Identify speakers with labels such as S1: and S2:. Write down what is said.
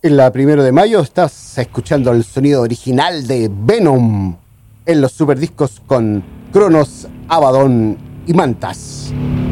S1: En la 1 de mayo estás escuchando el sonido original de Venom en los superdiscos con Cronos, Abaddon y Mantas.